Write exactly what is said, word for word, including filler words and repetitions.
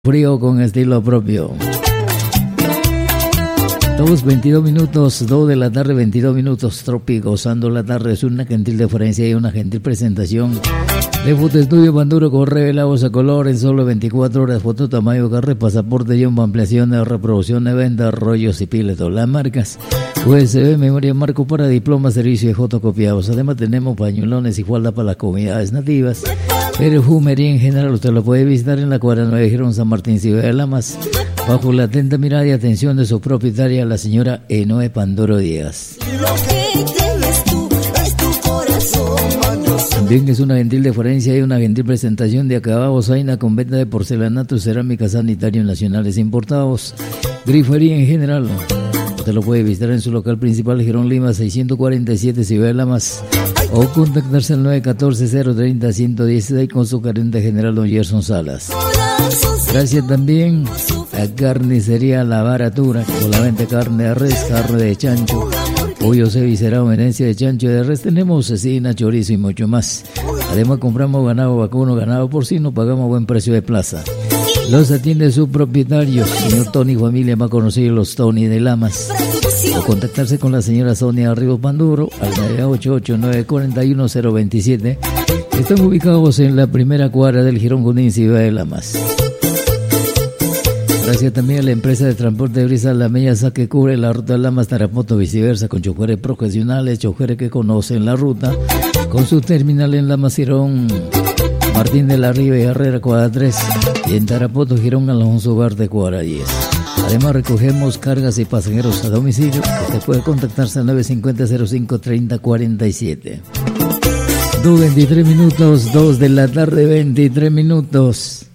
Frío con estilo propio. dos veintidós minutos, dos de la tarde, veintidós minutos, Tropi, gozando la tarde. Es una gentil deferencia y una gentil presentación de Foto Estudio Panduro con revelados a color en solo veinticuatro horas. Foto tamaño carre, pasaporte y ampliación de reproducción de venta, rollos y piles, todas las marcas. U S B, memoria marco para diplomas, servicio y fotocopiados. Además tenemos pañuelones y falda para las comunidades nativas. Perfumería en general, usted lo puede visitar en la cuadra nueve Girón San Martín, Ciudad de Lamas, bajo la atenta mirada y atención de su propietaria, la señora Enoe Panduro Díaz. También es una gentil deferencia y una gentil presentación de acabados Aina con venta de porcelanato, cerámica, sanitarios nacionales importados, grifería en general. Usted lo puede visitar en su local principal, Girón Lima, seiscientos cuarenta y siete, Ciudad de Lamas, o contactarse al nueve uno cuatro, cero tres cero, uno uno uno seis con su gerente general, don Gerson Salas. Gracias también a Carnicería La Baratura, con la venta de carne de res, carne de chancho, pollo cevicerado, merencia de chancho de res, tenemos cecina, chorizo y mucho más. Además compramos ganado vacuno, ganado porcino, pagamos buen precio de plaza. Los atiende su propietario, señor Tony Familia, más conocido los Tony de Lamas. O contactarse con la señora Sonia Arribos Panduro al nueve ocho ocho, nueve cuatro uno, cero dos siete. Están ubicados en la primera cuadra del Girón Junín, Ciudad de Lamas. Gracias también a la empresa de transporte de Brisa La Mellaza, que cubre la ruta Lamas Tarapoto, viceversa, con choferes profesionales, choferes que conocen la ruta, con su terminal en Lamas, Girón Martín de la Riva y Herrera, cuadra tres, y en Tarapoto, Girón Alonso Ugarte, cuadra diez. Además recogemos cargas y pasajeros a domicilio. Usted puede contactarse al nueve cinco cero, cero cinco, tres cero cuatro siete. dos veintitrés minutos, dos de la tarde, veintitrés minutos.